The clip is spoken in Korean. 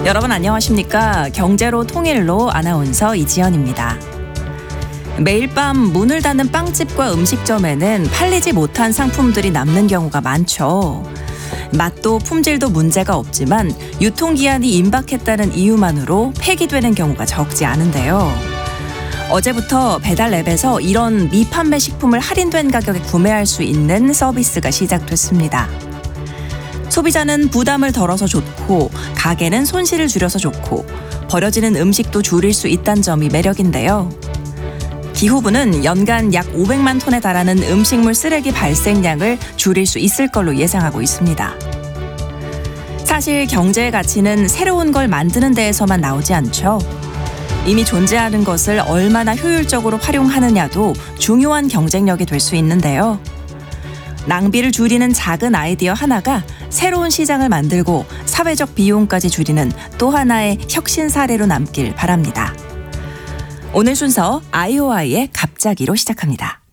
여러분 안녕하십니까? 경제로 통일로 아나운서 이지연입니다. 매일 밤 문을 닫는 빵집과 음식점에는 팔리지 못한 상품들이 남는 경우가 많죠. 맛도 품질도 문제가 없지만 유통기한이 임박했다는 이유만으로 폐기되는 경우가 적지 않은데요. 어제부터 배달 앱에서 이런 미판매 식품을 할인된 가격에 구매할 수 있는 서비스가 시작됐습니다. 소비자는 부담을 덜어서 좋고 가게는 손실을 줄여서 좋고 버려지는 음식도 줄일 수 있다는 점이 매력인데요. 기후부는 연간 약 500만 톤에 달하는 음식물 쓰레기 발생량을 줄일 수 있을 걸로 예상하고 있습니다. 사실 경제의 가치는 새로운 걸 만드는 데에서만 나오지 않죠. 이미 존재하는 것을 얼마나 효율적으로 활용하느냐도 중요한 경쟁력이 될 수 있는데요. 낭비를 줄이는 작은 아이디어 하나가 새로운 시장을 만들고 사회적 비용까지 줄이는 또 하나의 혁신 사례로 남길 바랍니다. 오늘 순서 IOI의 갑자기로 시작합니다.